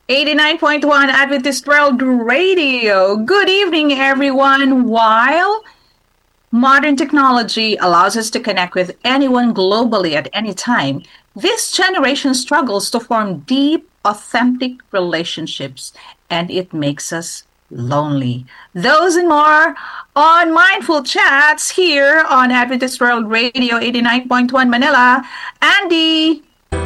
89.1 Adventist World Radio. Good evening, everyone. While modern technology allows us to connect with anyone globally at any time, this generation struggles to form deep, authentic relationships, and it makes us lonely. Those and more on Mindful Chats here on Adventist World Radio 89.1 Manila. Andy.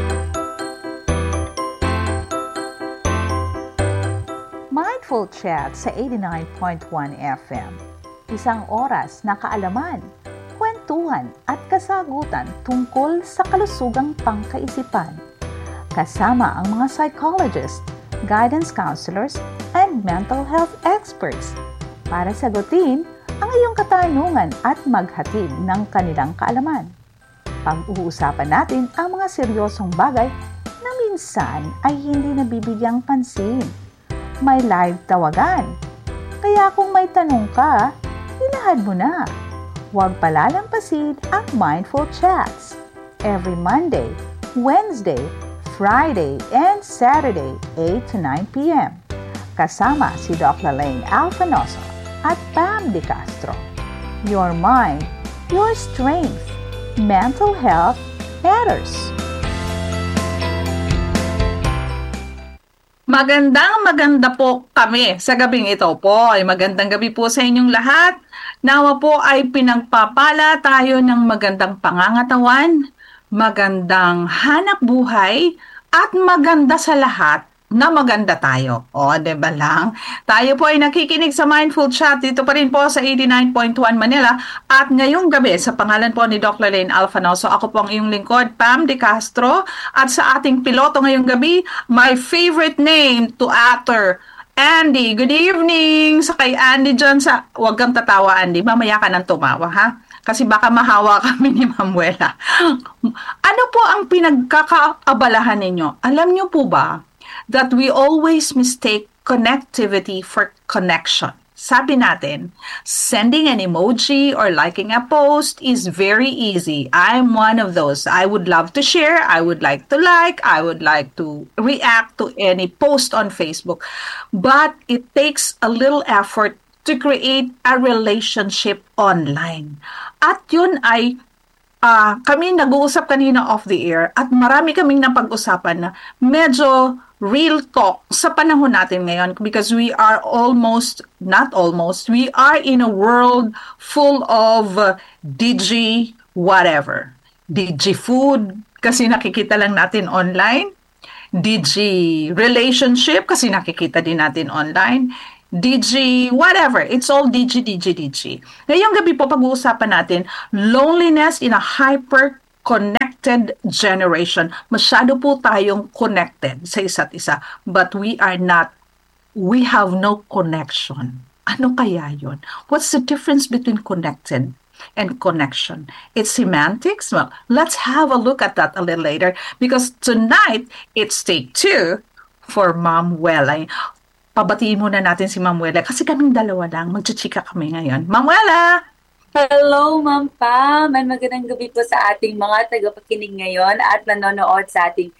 Mindful Chat sa 89.1 FM. Isang oras na kaalaman, kwentuhan at kasagutan tungkol sa kalusugang pangkaisipan. Kasama ang mga psychologists, guidance counselors, and mental health experts para sagutin ang iyong katanungan at maghatid ng kanilang kaalaman. Pag-uusapan natin ang mga seryosong bagay na minsan ay hindi nabibigyang pansin. May live tawagan. Kaya kung may tanong ka, ilahad mo na. Huwag palalampasin ang Mindful Chats. Every Monday, Wednesday, Friday, and Saturday, 8 to 9 p.m. Kasama si Dr. Lane Alfanoso at Pam De Castro. Your mind, your strength. Mental health matters. Magandang po kami sa gabing ito po. Magandang gabi po sa inyong lahat. Nawa po ay pinagpapala tayo ng magandang pangangatawan, magandang hanap buhay, at maganda sa lahat na maganda tayo. O, diba lang? Tayo po ay nakikinig sa Mindful Chat dito pa rin po sa 89.1 Manila. At ngayong gabi, sa pangalan po ni Dr. Lane Alfanoso, ako po ang iyong lingkod, Pam De Castro. At sa ating piloto ngayong gabi, my favorite name to utter, Andy. Good evening sa kay Andy dyan sa... Huwag kang tatawa, Andy. Mamaya ka nang tumawa, ha? Kasi baka mahawa kami ni Mamuela. Ano po ang pinagkakaabalahan ninyo? Alam niyo po ba that we always mistake connectivity for connection? Sabi natin, sending an emoji or liking a post is very easy. I'm one of those. I would love to share. I would like to like. I would like to react to any post on Facebook. But it takes a little effort to create a relationship online. At yun ay kami nag-uusap kanina off the air at marami kaming napag-usapan na medyo real talk sa panahon natin ngayon because we are we are in a world full of digi whatever. Digi food kasi nakikita lang natin online. Digi relationship kasi nakikita din natin online. DG, whatever. It's all DG. Ngayong gabi po pag-uusapan natin, loneliness in a hyper-connected generation. Masyado po tayong connected sa isa't isa, but we have no connection. Ano kaya yun? What's the difference between connected and connection? It's semantics? Well, let's have a look at that a little later because tonight, it's take 2 for Ma'am Wella. Pabatiin muna natin si Ma'am Wella kasi kaming dalawa lang. Magchichika kami ngayon. Ma'am Wella! Hello, Ma'am Pam! Magandang gabi po sa ating mga tagapakinig ngayon at nanonood sa ating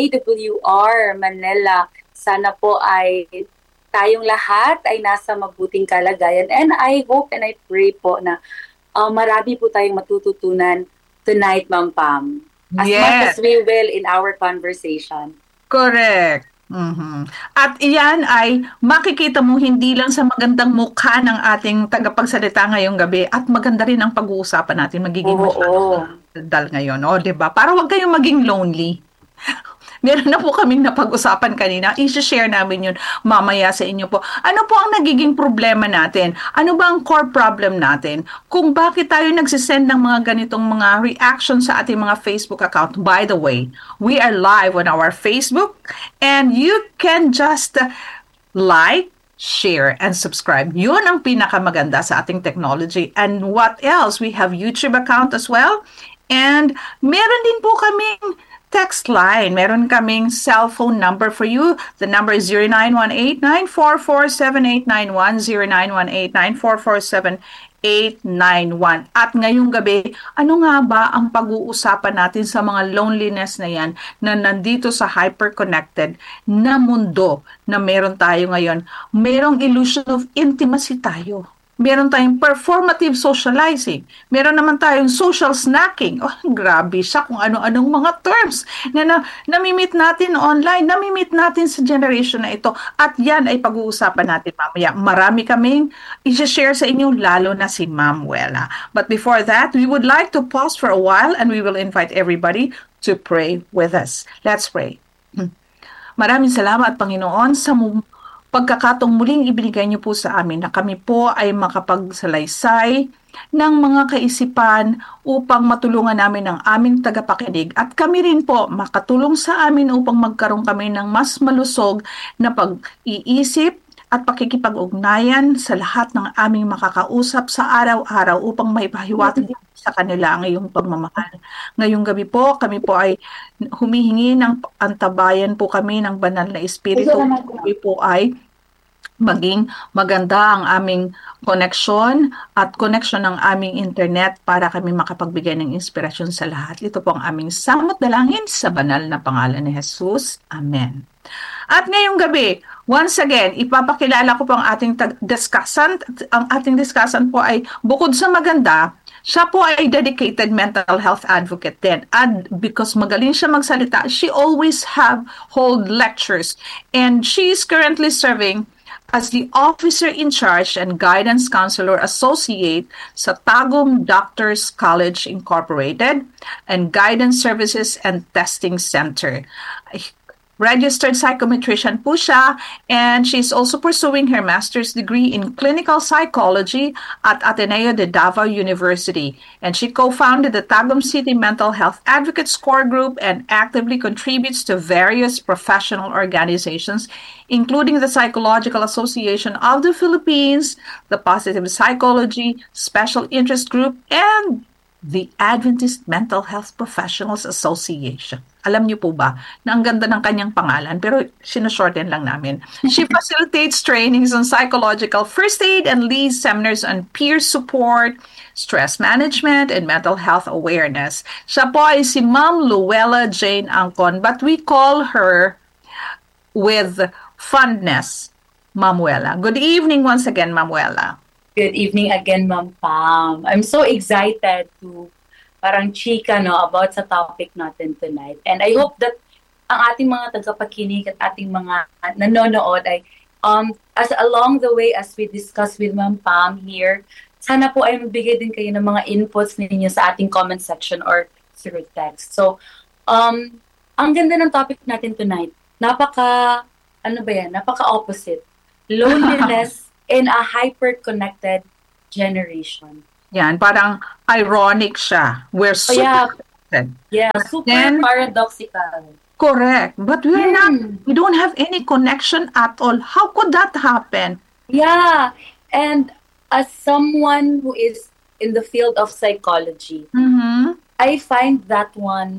AWR Manila. Sana po ay tayong lahat ay nasa mabuting kalagayan. And I hope and I pray po na marami po tayong matututunan tonight, Ma'am Pam. As much as we will in our conversation. Correct. Mm-hmm. At iyan ay makikita mo hindi lang sa magandang mukha ng ating tagapagsalita ngayong gabi at maganda rin ang pag-uusapan natin. Magiging masyadong ngayon. O, diba? Para wag kayong maging lonely. Meron na po kaming napag-usapan kanina. I-share namin yun mamaya sa inyo po. Ano po ang nagiging problema natin? Ano ba ang core problem natin? Kung bakit tayo nagsisend ng mga ganitong mga reactions sa ating mga Facebook account. By the way, we are live on our Facebook and you can just like, share, and subscribe. Yun ang pinakamaganda sa ating technology. And what else? We have YouTube account as well. And meron din po kaming text line. Meron kaming cell phone number for you. The number is 0918-944-7891, 0817-891. At ngayong gabi, ano nga ba ang pag-uusapan natin sa mga loneliness na yan na nandito sa hyper-connected na mundo na meron tayo ngayon? Merong illusion of intimacy tayo. Meron tayong performative socializing. Meron naman tayong social snacking. Oh, grabe siya kung ano-anong mga terms na namimit natin online, namimit natin sa generation na ito. At yan ay pag-uusapan natin mamaya. Marami kaming i-share sa inyo, lalo na si Ma'am Wella. But before that, we would like to pause for a while and we will invite everybody to pray with us. Let's pray. Maraming salamat, Panginoon, sa pagkakataong muling ibinigay niyo po sa amin na kami po ay makapagsalaysay ng mga kaisipan upang matulungan namin ang aming tagapakinig at kami rin po makatulong sa amin upang magkaroon kami ng mas malusog na pag-iisip at pakikipag-ugnayan sa lahat ng aming makakausap sa araw-araw upang maipahiwatig sa kanila ang iyong pagmamahal. Ngayong gabi po, kami po ay humihingi ng antabayan po kami ng banal na espiritu. Kami po ay maging maganda ang aming connection at connection ng aming internet para kami makapagbigay ng inspirasyon sa lahat. Ito po ang aming samot dalangin sa banal na pangalan ni Jesus. Amen. At ngayong gabi, once again, ipapakilala ko po ang ating discussant. Ang ating discussant po ay bukod sa maganda, siya po ay dedicated mental health advocate din. And because magaling siya magsalita, she always hold lectures. And she is currently serving as the Officer in Charge and Guidance Counselor Associate sa Tagum Doctors College Incorporated and Guidance Services and Testing Center. Registered psychometrician po siya, and she's also pursuing her master's degree in clinical psychology at Ateneo de Davao University. And she co-founded the Tagum City Mental Health Advocates Core Group and actively contributes to various professional organizations, including the Psychological Association of the Philippines, the Positive Psychology Special Interest Group, and the Adventist Mental Health Professionals Association. Alam niyo po ba na ang ganda ng kanyang pangalan, pero sinashorten lang namin. She facilitates trainings on psychological first aid and leads seminars on peer support, stress management, and mental health awareness. Siya po ay si Ma'am Luella Jane Angkon, but we call her with fondness, Ma'am Wella. Good evening once again, Ma'am Wella. Good evening again, Ma'am Pam. I'm so excited to parang chika about sa topic natin tonight. And I hope that ang ating mga tagapakinig at ating mga nanonood ay as along the way as we discuss with Ma'am Pam here, sana po ay magbigay din kayo ng mga inputs ninyo sa ating comment section or through text. So, ang ganda ng topic natin tonight. Napaka-opposite. Loneliness in a hyper-connected generation. Yan, parang ironic siya. We're super connected. Yeah, super paradoxical. Correct. But we don't have any connection at all. How could that happen? Yeah. And as someone who is in the field of psychology, I find that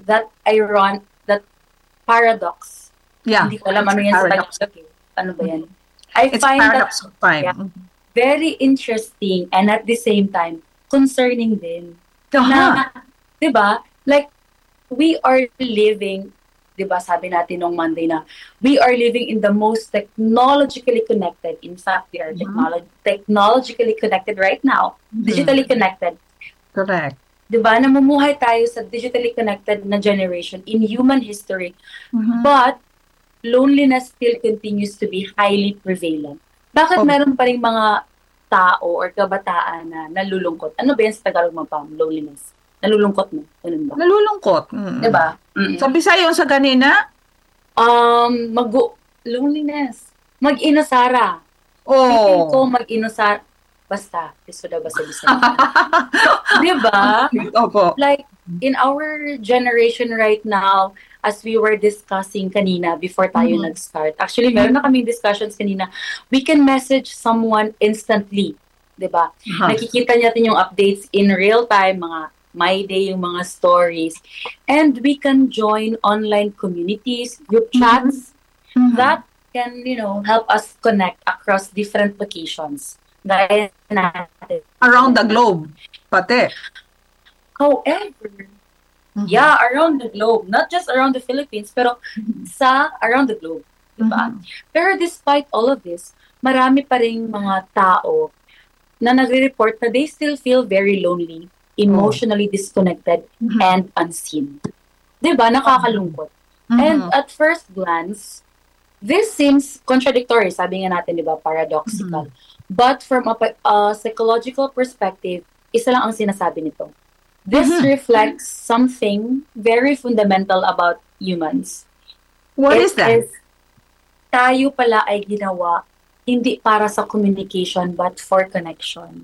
paradox. Yeah. Hindi ko alam ano yan sa Tagalog. Ano ba yan? I find paradox of time. Yeah, very interesting and at the same time, concerning din. Na, diba? Like, we are living, diba, sabi natin nung Monday na, we are living in the most technologically connected. In fact, we are technologically connected right now. Digitally connected. Correct. Diba? Namumuhay tayo sa digitally connected na generation in human history. But, loneliness still continues to be highly prevalent. Bakit meron pa rin mga tao or kabataan na nalulungkot? Ano ba yan sa Tagalog mo, Pam? Loneliness. Nalulungkot mo? Ganun ba? Nalulungkot. Diba? Sa Bisaya yung sa kanina? Loneliness. Mag-inasara. Oh. Ko mag-inasara. Basta. Pisoda ba sa Bisaya? Diba? Opo. Like, in our generation right now, as we were discussing kanina before tayo nag-start. Actually, meron na kaming discussions kanina. We can message someone instantly. Diba? Nakikita natin yung updates in real time, mga My Day, yung mga stories. And we can join online communities, group chats that can, help us connect across different locations. Gaya natin. Around the globe, pati. However, Mhm. yeah, around the globe. Not just around the Philippines, pero around the globe. Diba? Mhm. Pero despite all of this, marami pa rin mga tao na nagre-report na they still feel very lonely, emotionally disconnected, Mhm. and unseen. Diba? Nakakalungkot. And Mhm. at first glance, this seems contradictory, sabi nga natin, diba? Paradoxical. But from a psychological perspective, isa lang ang sinasabi nito. This Mhm. reflects something very fundamental about humans. What is that? Tayo pala ay ginawa hindi para sa communication but for connection.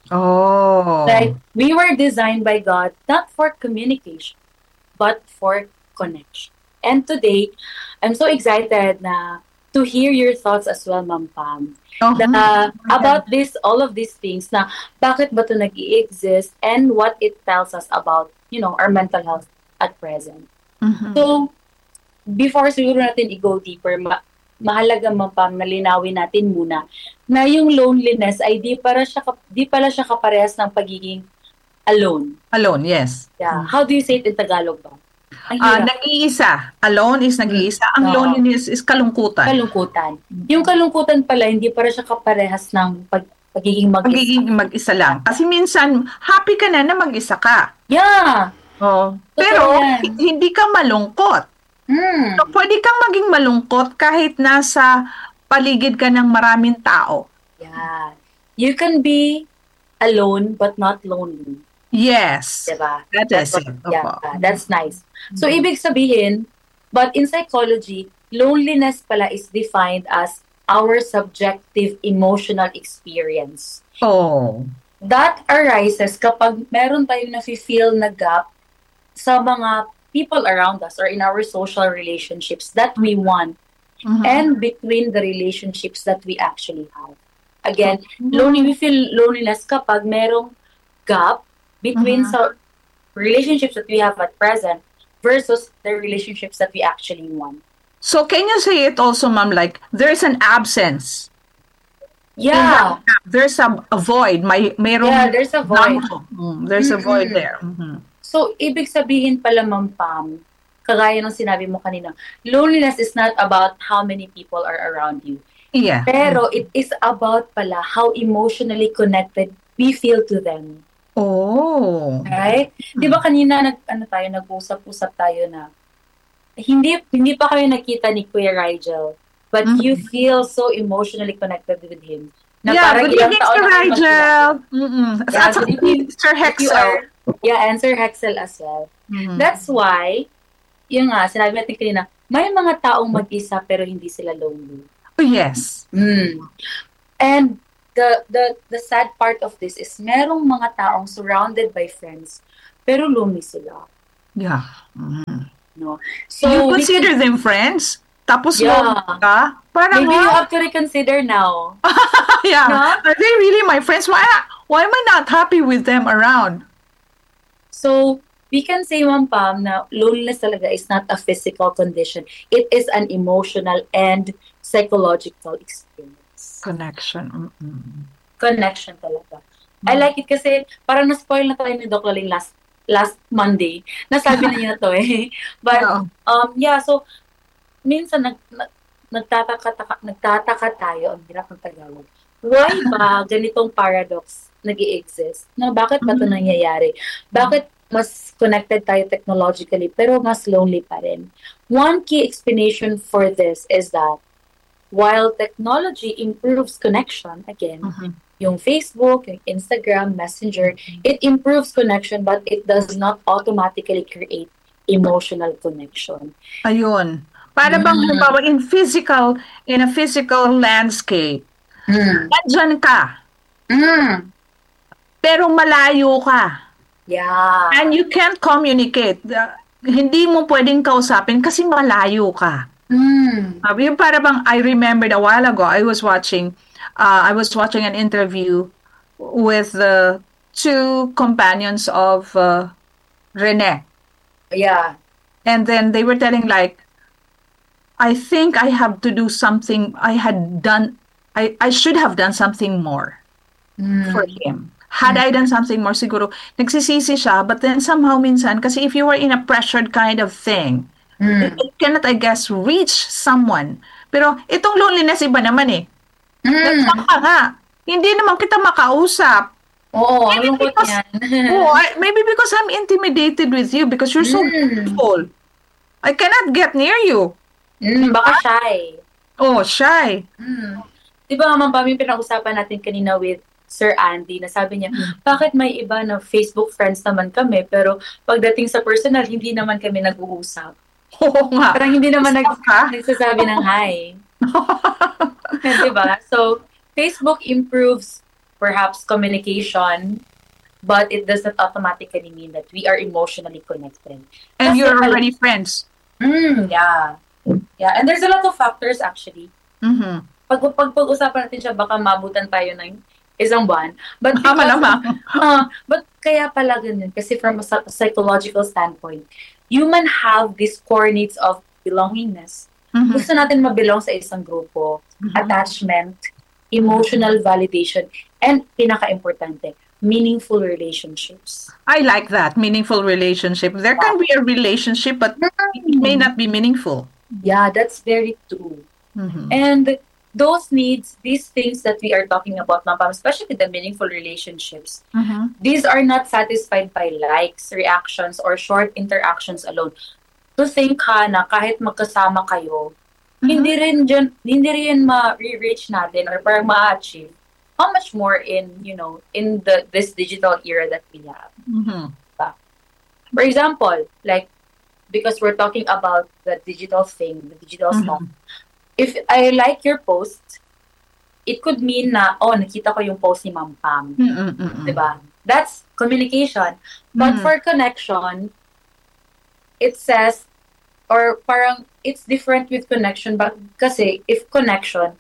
Oh. Like, we were designed by God not for communication but for connection. And today, I'm so excited to hear your thoughts as well, Ma'am Pam. About all of these things na bakit ba ito nag-i-exist and what it tells us about, our mental health at present. Mhm. So, before siguro natin i-go deeper, mahalaga Ma'am Pam na linawin natin muna na yung loneliness ay di pala siya kaparehas ng pagiging alone. Alone, yes. Yeah. How do you say it in Tagalog ba? Ang hirap. Nag-iisa. Alone is nag-iisa. Ang loneliness is kalungkutan. Kalungkutan. Yung kalungkutan pala, hindi para siya kaparehas ng pagiging mag-isa. Pagiging mag-isa lang. Kasi minsan, happy ka na mag-isa ka. Yeah. Oh. Totoo Pero, yan. hindi ka malungkot. So, pwede kang maging malungkot kahit nasa paligid ka ng maraming tao. Yeah. You can be alone but not lonely. Yes. Diba? That is it. Yeah, Opo. that's nice. So, ibig sabihin, but in psychology, loneliness pala is defined as our subjective emotional experience. Oh. That arises kapag meron tayong nafe-feel na gap sa mga people around us or in our social relationships that we want and between the relationships that we actually have. Again, we feel loneliness kapag merong gap between sa relationships that we have at present versus the relationships that we actually want. So, can you say it also, ma'am, like, there's an absence? Yeah. There's a void. Mayroong Yeah, there's a void. There's a void there. So, ibig sabihin pala, Ma'am Pam, kagaya ng sinabi mo kanina, loneliness is not about how many people are around you. Yeah. Pero it is about pala how emotionally connected we feel to them. Oh. Right? Di ba kanina nag-usap-usap tayo na hindi pa kayo nakita ni Kuya Rigel, but you feel so emotionally connected with him. Na Yeah, parang good ilang evening, taon Sir na kayo Rigel. Yeah, good evening. Sir Hexel. And Sir Hexel as well. That's why, yung nga, sinabi natin kanina, may mga taong mag-isa pero hindi sila lonely. Oh, yes. And the sad part of this is merong mga taong surrounded by friends pero lonely sila. Yeah. No. So you consider them friends? Tapos lonely ka? Parang maybe you have to reconsider now. Yeah. No? Are they really my friends? Why am I not happy with them around? So, we can say, Ma'am Pam, na loneliness talaga is not a physical condition. It is an emotional and psychological experience. Connection. Connection talaga. I like it kasi parang na-spoil na tayo ni Doc Laling last Monday. Nasabi na niya na to eh. But, yeah, so, minsan nagtataka tayo, ang hirap ng Tagalog. Why ba ganitong paradox nag-i-exist? Na bakit ba ito nangyayari? Bakit mas connected tayo technologically pero mas lonely pa rin? One key explanation for this is that while technology improves connection, again, yung Facebook, yung Instagram, Messenger, it improves connection but it does not automatically create emotional connection. Ayun. Para bang halimbawa in a physical landscape, nandyan ka. Pero malayo ka. Yeah. And you can't communicate. Hindi mo pwedeng kausapin kasi malayo ka. Yung para bang I remembered a while ago, I was watching an interview with the two companions of Rene. Yeah. And then they were telling like, I think I have to do something I should have done something more. for him. Had I done something more, siguro, nagsisisi siya, but then somehow minsan, kasi if you were in a pressured kind of thing, you cannot, I guess, reach someone. Pero itong loneliness, iba naman eh. Nagsak ka nga. Hindi naman kita makausap. Oo, ang Maybe lungkot because, yan. maybe because I'm intimidated with you because you're so beautiful. I cannot get near you. Baka shy. Oh, shy. Di ba nga, Ma'am Pam, yung pinag-usapan natin kanina with Sir Andy, na sabi niya, bakit may iba na Facebook friends naman kami, pero pagdating sa personal, hindi naman kami nag-uusap. Oo nga. Parang hindi naman Ha? nagsasabi ng hi. Diba? So, Facebook improves perhaps communication, but it does not automatically mean that we are emotionally connected. And Kasi you're already friends. Yeah. Yeah, and there's a lot of factors actually. Pag-usapan natin siya, baka mabutan tayo ng isang buwan. But but kaya pala ganun, kasi from a psychological standpoint, human have these core needs of belongingness. Gusto natin mabilong sa isang grupo, attachment, emotional validation, and pinaka-importante, meaningful relationships. I like that, meaningful relationship. There can be a relationship, but it may not be meaningful. Yeah, that's very true. And those needs, these things that we are talking about, Ma'am Pam, especially the meaningful relationships, these are not satisfied by likes, reactions, or short interactions alone. To think na kahit magkasama kayo, hindi rin ma-reach natin or parang ma-achieve. How much more in this digital era that we have. For example, like, because we're talking about the digital thing, the digital stuff, if I like your post, it could mean na, nakita ko yung post ni Ma'am Pam. Diba? That's communication. But for connection, it says, or parang, it's different with connection, but kasi, if connection,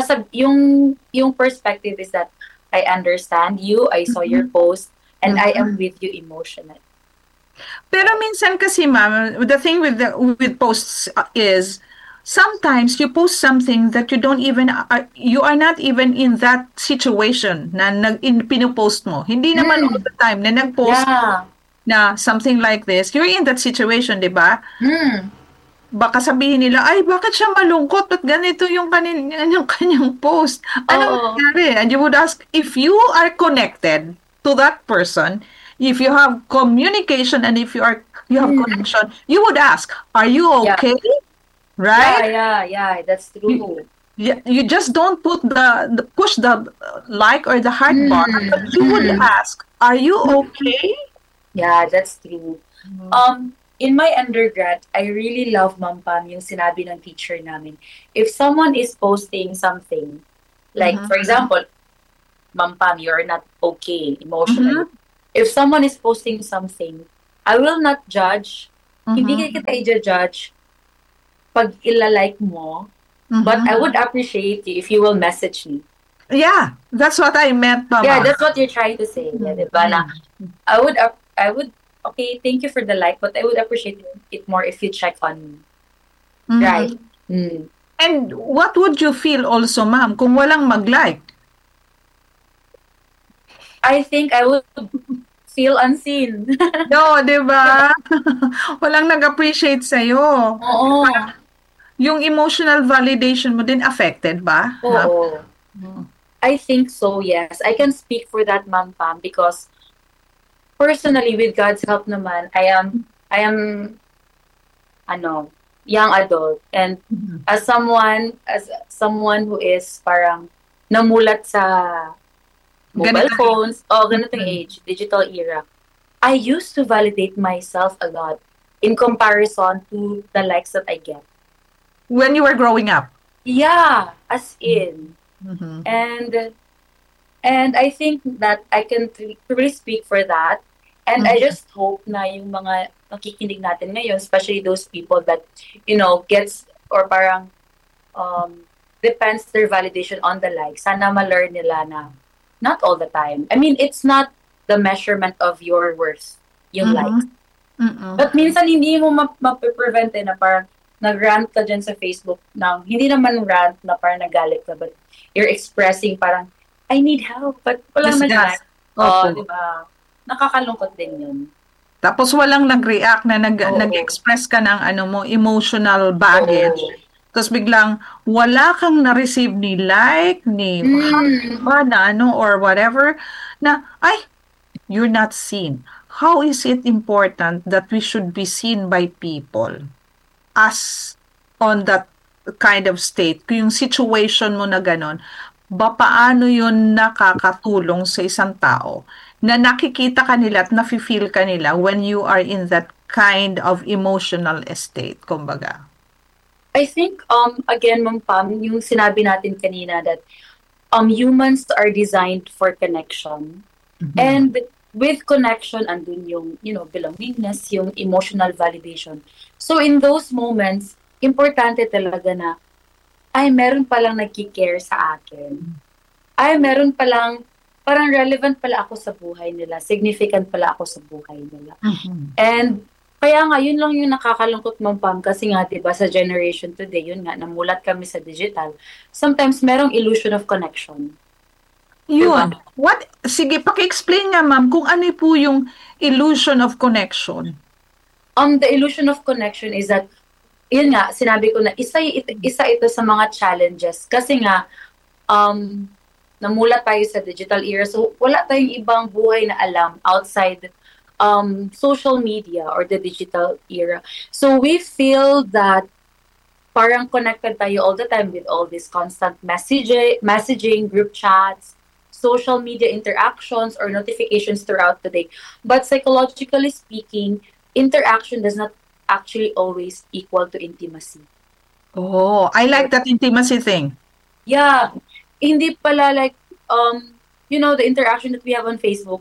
yung perspective is that, I understand you, I saw your post, and I am with you emotionally. Pero minsan kasi, ma'am, the thing with posts is, sometimes you post something that you don't even, you are not even in that situation na pinupost mo. Hindi naman all the time na nag-post na something like this. You're in that situation, di ba? Baka sabihin nila, ay, bakit siya malungkot? Ba't ganito yung kanyang post? Anong nangyari? And you would ask, if you are connected to that person, if you have communication and if you have connection, you would ask, are you okay? Right? Yeah, that's true. You just don't push the like or the heart bar, but you would ask, are you okay? Yeah, that's true. In my undergrad, I really love, Ma'am Pam, yung sinabi ng teacher namin. If someone is posting something, like, for example, Ma'am Pam, you're not okay emotionally. If someone is posting something, I will not judge. Hindi kita i-judge pag ilalike mo, but I would appreciate you if you will message me. Yeah, that's what I meant, Mama. Yeah, that's what you're trying to say. Yeah, diba? Na, I would, okay, thank you for the like, but I would appreciate it more if you check on me. Right. And what would you feel also, ma'am, kung walang mag-like? I think I would feel unseen. No, diba? Walang nag-appreciate sa'yo. Oo. Yung emotional validation mo din affected ba? Oo. I think so, yes. I can speak for that, Ma'am Pam, because personally, with God's help naman, I am young adult, and as someone who is parang namulat sa mobile phones, ganitong age, digital era, I used to validate myself a lot in comparison to the likes that I get. When you were growing up? Yeah, as in. And I think that I can really speak for that. And I just hope na yung mga nakikinig natin ngayon, especially those people that, gets or parang depends their validation on the like. Sana ma-learn nila na not all the time. I mean, it's not the measurement of your worth, yung likes. But minsan hindi mo mapiprevent na parang nag-rant ka dyan sa Facebook hindi naman rant na parang nagalit ka, but you're expressing parang I need help, but wala naman Disgust. oh, Opo. di ba? Nakakalungkot din yun. Tapos walang nag-react na Oo. nag-express ka ng ano mo, emotional baggage. Oo. Tapos biglang wala kang na-receive ni like, ni heart Mm. ba na ano or whatever na ay, you're not seen. How is it important that we should be seen by people as on that kind of state? Kung yung situation mo na ganon, paano yun nakakatulong sa isang tao na nakikita ka nila at nafe-feel ka nila when you are in that kind of emotional state, kumbaga? I think, again, Ma'am Pam, yung sinabi natin kanina that humans are designed for connection. And with connection, andun yung, belongingness, yung emotional validation. So in those moments, importante talaga na, ay, meron palang nagki-care sa akin. Ay, meron palang, parang relevant pala ako sa buhay nila. Significant pala ako sa buhay nila. And kaya nga, yun lang yung nakakalungkot, Ma'am Pam, kasi nga, diba, sa generation today, yun nga, namulat kami sa digital. Sometimes, merong illusion of connection. Yun. Diba? Sige, paki-explain nga, ma'am, kung ano po yung illusion of connection. The illusion of connection is that, yun nga, sinabi ko na, isa ito sa mga challenges. Kasi nga, namulat tayo sa digital era, so wala tayong ibang buhay na alam outside social media or the digital era. So we feel that parang connected tayo all the time with all this constant messaging, group chats, social media interactions or notifications throughout the day. But psychologically speaking, interaction does not actually always equal to intimacy. Oh, I like that intimacy thing. Yeah. Hindi pala like, the interaction that we have on Facebook,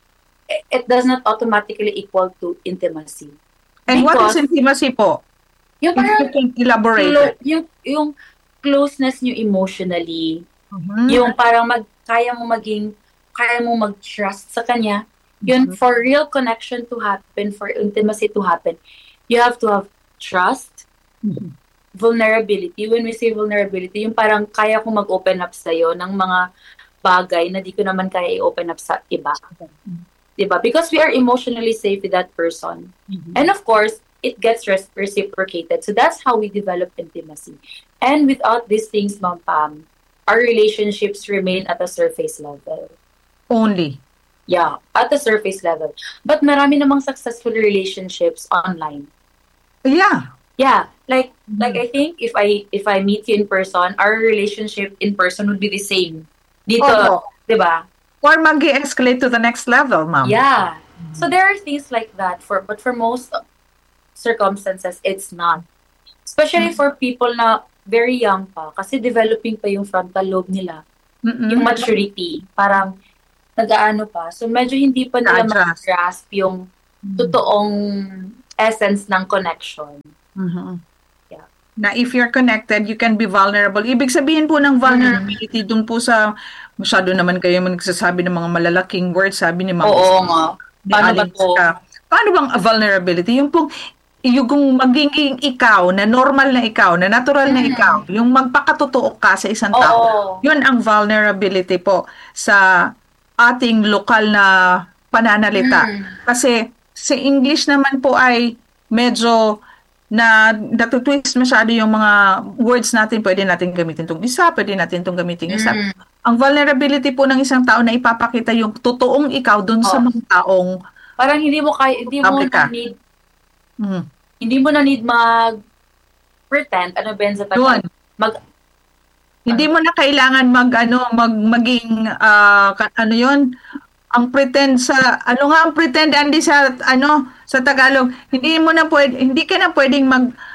it does not automatically equal to intimacy. And what is intimacy po? Yung If parang, you can elaborate. yung closeness nyo emotionally, Mhm. yung parang kaya mo mag-trust sa kanya, yun, for real connection to happen, for intimacy to happen, you have to have trust, vulnerability. When we say vulnerability, yung parang kaya ko mag-open up sa'yo ng mga bagay na di ko naman kaya i-open up sa iba. Diba? Because we are emotionally safe with that person. And of course, it gets reciprocated. So that's how we develop intimacy. And without these things, Ma'am Pam, our relationships remain at a surface level. Only. Yeah, at the surface level. But marami namang successful relationships online. Yeah. Yeah, like I think if I meet you in person, our relationship in person would be the same. Dito, Opo. 'di ba? Or mag-escalate to the next level, ma'am. Yeah. So there are things like that but for most circumstances it's not. Especially for people na very young pa kasi developing pa yung frontal lobe nila. Yung maturity, parang nag-aano pa. So medyo hindi pa nila ma-grasp yung totoong essence ng connection. Yeah. Na if you're connected, you can be vulnerable. Ibig sabihin po ng vulnerability dun po sa masyado naman kayo nagsasabi ng mga malalaking words, sabi ni Ma'am. Oo nga. Paano ba to? Paano bang vulnerability? Yung pong yung magiging ikaw, na normal na ikaw, na natural na ikaw, yung magpakatotoo ka sa isang tao. Yun ang vulnerability po sa ating lokal na pananalita. Kasi sa English naman po ay medyo natutwist masyado yung mga words natin. Pwede natin gamitin itong isa, pwede natin itong gamitin isa. Ang vulnerability po ng isang tao na ipapakita yung totoong ikaw dun sa mga taong parang hindi mo na need mag-pretend, ano ba yun sa tagal? Hindi mo na kailangan maging ang pretend sa ang pretend Andy sa sa Tagalog, hindi ka na pwedeng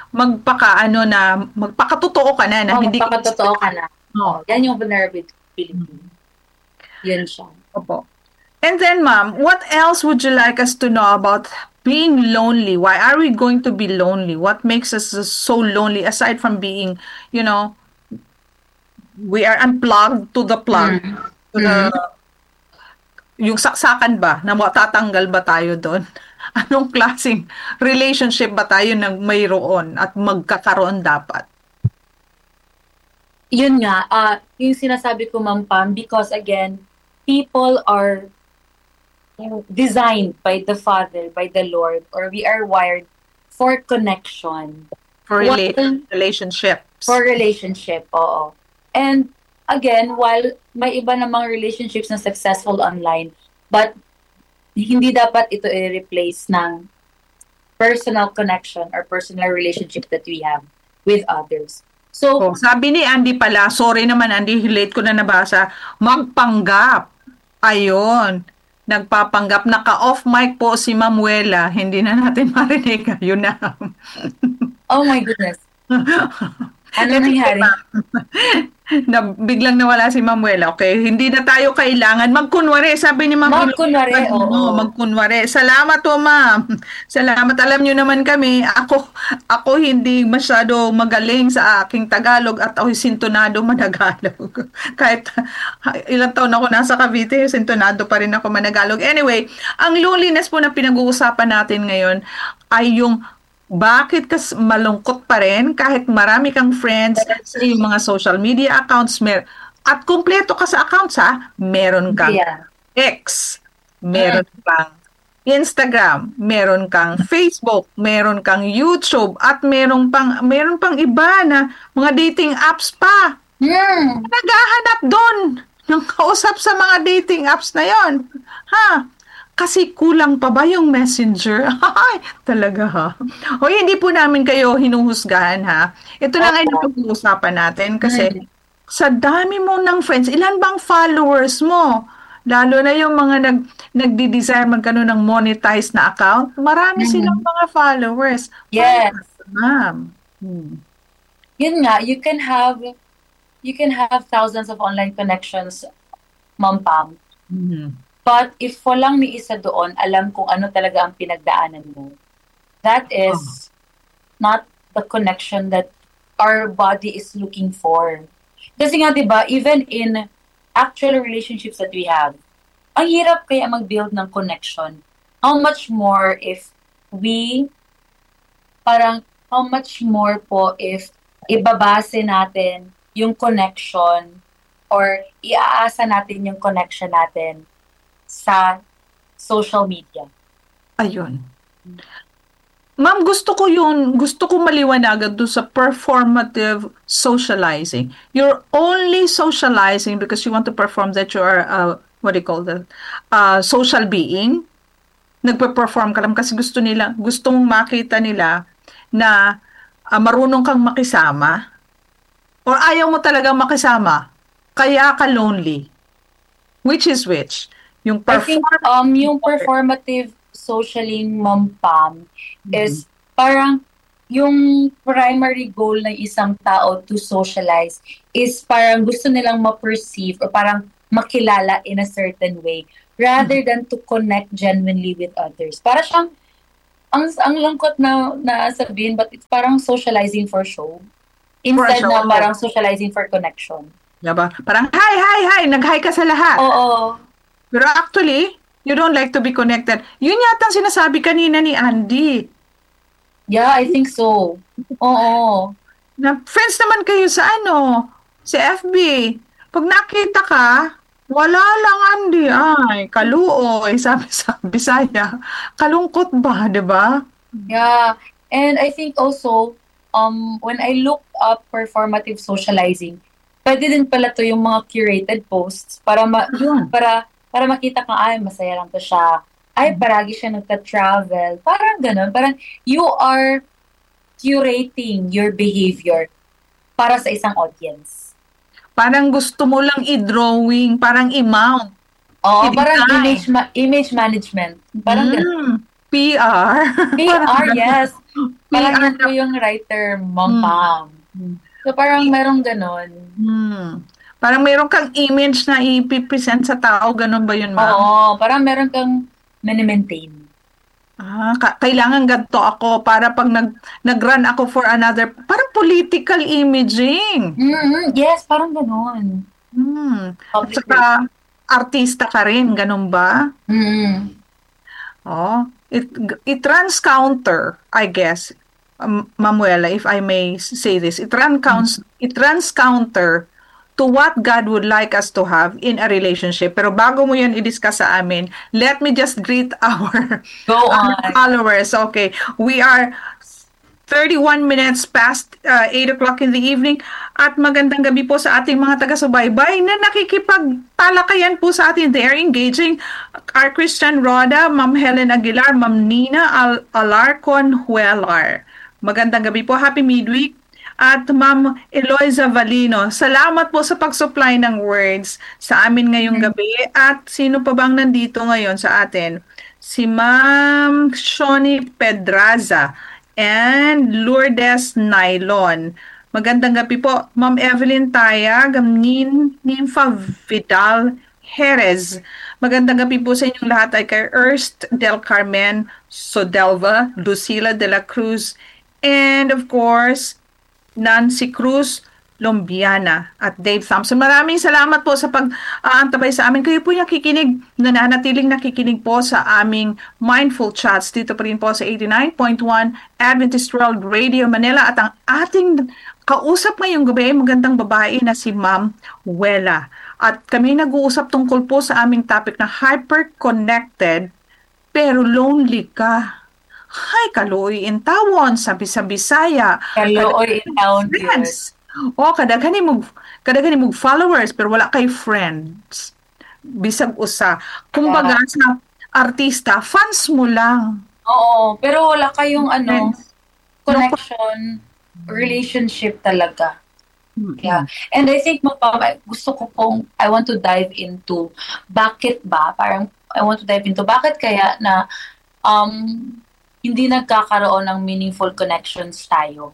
magpakatotoo ka na hindi magpakatotoo ka na. Yan yung vulnerability. Yun siya. Opo. And then, ma'am, what else would you like us to know about being lonely? Why are we going to be lonely? What makes us so lonely aside from being, we are unplugged to the plug? Yung saksakan ba? Na matatanggal ba tayo doon? Anong klaseng relationship ba tayo nang mayroon at magkakaroon dapat? Yun nga, yung sinasabi ko, Ma'am Pam, because again, people are designed by the Father, by the Lord, or we are wired for connection. For While relationships. for relationship, oo. And again, while may iba namang relationships na successful online, but hindi dapat ito i-replace ng personal connection or personal relationship that we have with others. So, Oh, sabi ni Andy pala, sorry naman Andy, late ko na nabasa, magpanggap. Ayun. Nagpapanggap. Naka-off mic po si Mamuela. Hindi na natin marinig. Yun na. oh my goodness. Ano nangyari? Na biglang nawala si Mamuela. Okay, hindi na tayo kailangan magkunwari. Sabi ni Ma'am Magkunwari, oo. magkunwari. Salamat po, Ma'am. Salamat. Alam niyo naman kami, ako hindi masyado magaling sa aking Tagalog at ako sintonado managalog. Kahit ilang taon ako nasa Cavite, sintonado pa rin ako managalog. Anyway, ang loneliness po na pinag-uusapan natin ngayon ay yung bakit kas malungkot pa rin kahit marami kang friends sa iyong mga social media accounts at kumpleto ka sa accounts meron kang Yeah. X, meron kang Instagram, meron kang Facebook, meron kang YouTube at meron pang iba na mga dating apps pa. Naghahanap doon ng kausap sa mga dating apps na yon. Kasi kulang pa ba yung messenger? Ay, talaga ha. O hindi po namin kayo hinuhusgahan ha. Ito na nga yung pag-uusapan natin kasi sa dami mo ng friends, ilan bang followers mo? Lalo na yung mga nagdi-desire magkaroon ng monetized na account, marami silang mga followers. Yes. Ma'am. Yun nga, you can have thousands of online connections, Ma'am Pam. But if walang ni isa doon, alam kung ano talaga ang pinagdaanan mo, that is not the connection that our body is looking for. Kasi nga, di ba, even in actual relationships that we have, ang hirap kaya mag-build ng connection. How much more if ibabase natin yung connection or iaasa natin yung connection natin sa social media. Ayun. Ma'am, gusto ko maliwanagan doon sa performative socializing. You're only socializing because you want to perform that you are, social being. Nagpe-perform ka lang kasi gusto mong makita nila na marunong kang makisama or ayaw mo talagang makisama, kaya ka lonely. Which is which? Yung I think yung performative socialing, Ma'am Pam, is parang yung primary goal ng isang tao to socialize is parang gusto nilang ma-perceive or parang makilala in a certain way rather than to connect genuinely with others. Para siyang ang lungkot na sabihin, but it's parang socializing for show instead na parang socializing for connection. Diba? Parang hi, nag-hi ka sa lahat. Oo. Pero actually, you don't like to be connected. Yun yata ang sinasabi kanina ni Andy. Yeah, I think so. Oo. Na friends naman kayo sa sa FB. Pag nakita ka, wala lang Andy. Ay, kaluoy, sabi sa Bisaya. Kalungkot ba, di ba? Yeah. And I think also, when I looked up performative socializing, pwede din pala to yung mga curated posts para makita kang, ay, masaya lang to siya. Ay, paragi siya nagka-travel. Parang ganun. Parang you are curating your behavior para sa isang audience. Parang gusto mo lang i-drawing, parang i-mount. Oo, parang image management. Parang ganun. PR. PR, yes. Parang yan po yung writer, Ma'am Pam. So, parang merong ganun. Parang meron kang image na ipipresent sa tao, ganun ba yun, ma'am? Oo, parang meron kang maintain. Kailangan ganito ako para pag nag-run ako for another, parang political imaging. Yes, parang ganun. At saka, artista ka rin, ganun ba? Oh, it runs counter, I guess. Mamuela, if I may say this, it runs counter to what God would like us to have in a relationship. Pero bago mo yan i-discuss sa amin, let me just greet our, Go our on. followers. Okay, we are 31 minutes past 8 o'clock in the evening at magandang gabi po sa ating mga taga-subaybay na nakikipagtalakayan po sa atin. They are engaging. Our Christian Roda, Ma'am Helen Aguilar, Ma'am Nina Alarcon Huelar. Magandang gabi po. Happy midweek. At Ma'am Eloisa Valino, salamat po sa pag-supply ng words sa amin ngayong gabi. At sino pa bang nandito ngayon sa atin? Si Ma'am Shoni Pedraza and Lourdes Nylon. Magandang gabi po, Ma'am Evelyn Tayag, Nympha Vidal Jerez. Magandang gabi po sa inyong lahat ay kay Ernst Del Carmen Sodelva, Lucila de la Cruz, and of course, Nancy Cruz Lombiana at Dave Thompson. Maraming salamat po sa pag-aantabay sa amin. Kayo po nakikinig, nananatiling nakikinig po sa aming Mindful Chats dito pa rin po sa 89.1 Adventist World Radio Manila at ang ating kausap ngayong gabi ay magandang babae na si Ma'am Wela. At kami nag-uusap tungkol po sa aming topic na hyper-connected pero lonely ka. Hay, kaluoy in tawon, sabi sa Bisaya. Kaluoy in tawon. Friends. O, kadaghan mo followers, pero wala kay friends. Bisag usa. Kumbaga sa artista, fans mo lang. Oo, pero wala kayong connection, relationship talaga. Yeah. And I think, gusto ko I want to dive into, bakit kaya na, hindi nagkakaroon ng meaningful connections tayo.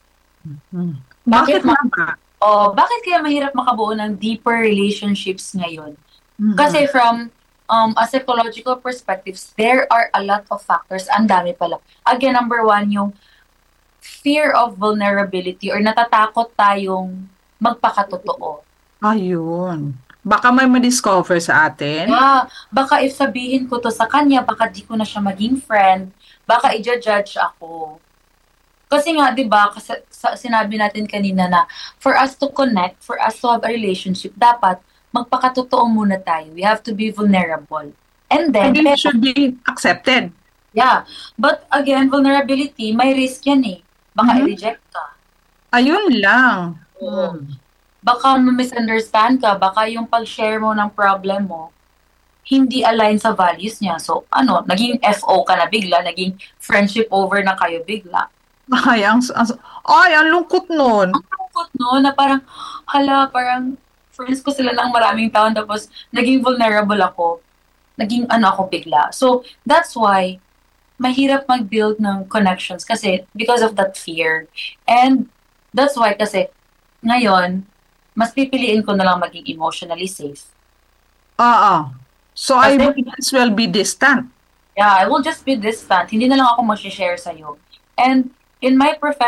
Bakit bakit kaya mahirap makabuo ng deeper relationships ngayon? Kasi from a psychological perspectives, there are a lot of factors. Ang dami pala. Again, number one, yung fear of vulnerability or natatakot tayong magpakatotoo. Ayun. Baka may ma-discover sa atin. Yeah, baka if sabihin ko to sa kanya, baka di ko na siya maging friend, baka i-judge ako. Kasi nga, di ba, sinabi natin kanina na for us to connect, for us to have a relationship, dapat magpakatotoo muna tayo. We have to be vulnerable. And then, it should be accepted. Yeah. But again, vulnerability, may risk yan eh. Baka i-reject ka. Ayun lang. Baka misunderstand ka. Baka yung pag-share mo ng problem mo, hindi align sa values niya. So, naging FO ka na bigla, naging friendship over na kayo bigla. Ay, ang lungkot nun. Ang lungkot nun, na parang, parang friends ko sila ng maraming taon, tapos naging vulnerable ako. Naging ako bigla. So, that's why, mahirap mag-build ng connections kasi because of that fear. And that's why kasi ngayon, mas pipiliin ko na lang maging emotionally safe. So, I will as well be distant. Yeah, I will just be distant. Hindi na lang ako mag-share sa'yo. And in my profession,